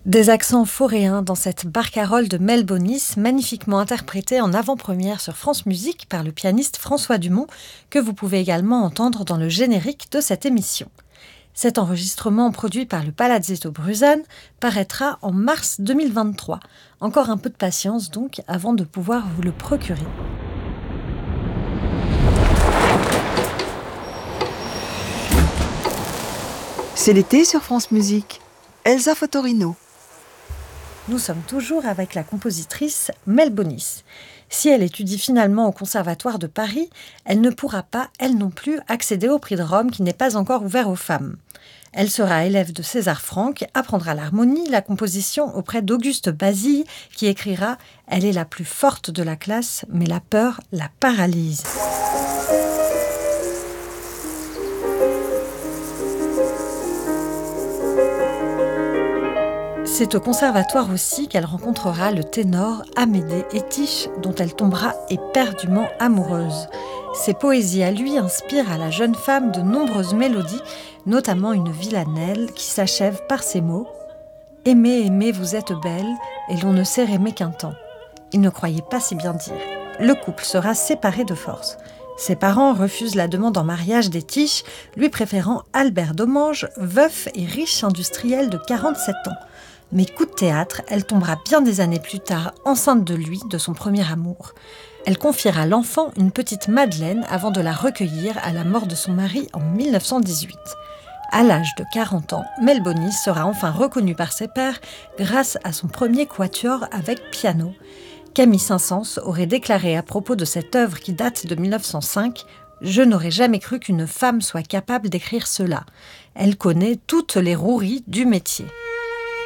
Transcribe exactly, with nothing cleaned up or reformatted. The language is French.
Des accents foréens dans cette barcarolle de Mel Bonis, magnifiquement interprétée en avant-première sur France Musique par le pianiste François Dumont, que vous pouvez également entendre dans le générique de cette émission. Cet enregistrement, produit par le Palazzetto Bruzane, paraîtra en mars deux mille vingt-trois. Encore un peu de patience donc avant de pouvoir vous le procurer. C'est l'été sur France Musique. Elsa Fotorino. Nous sommes toujours avec la compositrice Mel Bonis. Si elle étudie finalement au Conservatoire de Paris, elle ne pourra pas, elle non plus, accéder au prix de Rome qui n'est pas encore ouvert aux femmes. Elle sera élève de César Franck, apprendra l'harmonie, la composition auprès d'Auguste Basile, qui écrira « Elle est la plus forte de la classe, mais la peur la paralyse ». C'est au conservatoire aussi qu'elle rencontrera le ténor Amédée Étiche, dont elle tombera éperdument amoureuse. Ses poésies à lui inspirent à la jeune femme de nombreuses mélodies, notamment une villanelle qui s'achève par ces mots « Aimez, aimez, vous êtes belle, et l'on ne sait aimer qu'un temps ». Il ne croyait pas si bien dire. Le couple sera séparé de force. Ses parents refusent la demande en mariage d'Étiche, lui préférant Albert Domange, veuf et riche industriel de quarante-sept ans. Mais coup de théâtre, elle tombera bien des années plus tard enceinte de lui, de son premier amour. Elle confiera l'enfant, une petite Madeleine, avant de la recueillir à la mort de son mari en mille neuf cent dix-huit. À l'âge de quarante ans, Mel Bonis sera enfin reconnue par ses pairs grâce à son premier quatuor avec piano. Camille Saint-Saëns aurait déclaré à propos de cette œuvre qui date de mille neuf cent cinq « Je n'aurais jamais cru qu'une femme soit capable d'écrire cela. Elle connaît toutes les roueries du métier ».